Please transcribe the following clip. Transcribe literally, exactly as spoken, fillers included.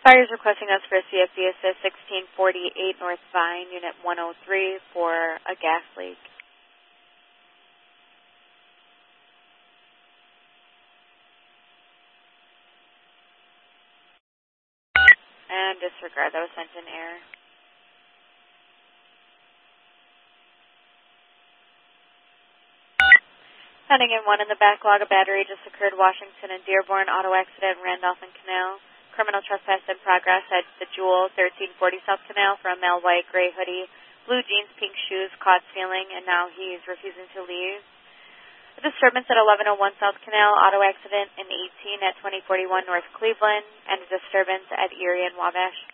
Fire is requesting us for a C F D assist sixteen forty-eight North Vine, Unit one oh three, for a gas leak. And disregard, that was sent in error. Pending in one in the backlog, a battery just occurred Washington and Dearborn, auto accident, Randolph and Canal. Criminal trespass in progress at the Jewel, thirteen forty South Canal for a male white gray hoodie, blue jeans, pink shoes, caught stealing, and now he's refusing to leave. A disturbance at eleven oh one South Canal, auto accident in eighteen at twenty forty-one North Cleveland, and a disturbance at Erie and Wabash.